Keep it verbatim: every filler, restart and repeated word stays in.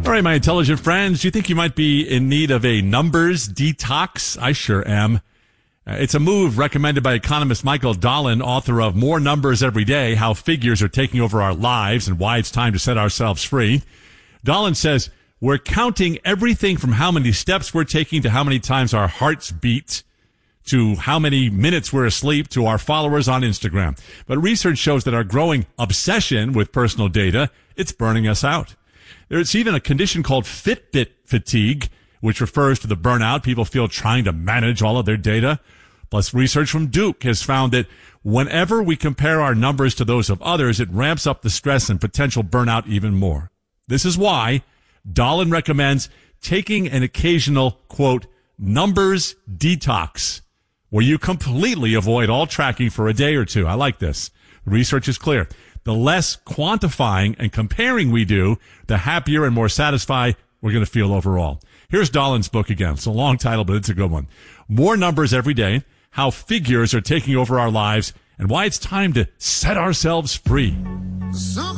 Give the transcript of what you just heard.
All right, my intelligent friends, do you think you might be in need of a numbers detox? I sure am. Uh, it's a move recommended by economist Michael Dahlin, author of More Numbers Every Day, How Figures Are Taking Over Our Lives and Why It's Time to Set Ourselves Free. Dahlin says, we're counting everything from how many steps we're taking to how many times our hearts beat to how many minutes we're asleep to our followers on Instagram. But research shows that our growing obsession with personal data, it's burning us out. There's even a condition called Fitbit fatigue, which refers to the burnout people feel trying to manage all of their data. Plus, research from Duke has found that whenever we compare our numbers to those of others, it ramps up the stress and potential burnout even more. This is why Dahlin recommends taking an occasional, quote, numbers detox, where you completely avoid all tracking for a day or two. I like this. The research is clear. The less quantifying and comparing we do, the happier and more satisfied we're going to feel overall. Here's Dahlin's book again. It's a long title, but it's a good one. More Numbers Every Day, How Figures Are Taking Over Our Lives, and Why It's Time to Set Ourselves Free. Some